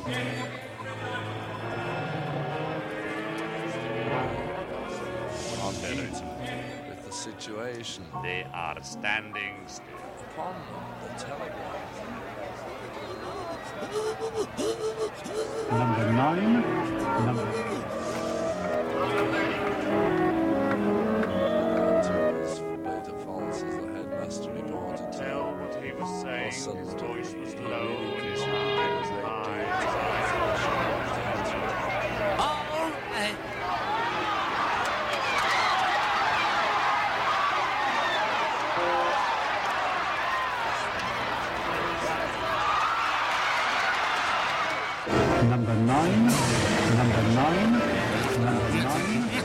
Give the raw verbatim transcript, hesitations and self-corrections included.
With the situation. They are standing still. Upon the telegraph. Number nine. Number Beta Falls as the headmaster reported. Tell what he was saying. His voice was low and his All eye was high. right. number nine. Number nine. Number nine.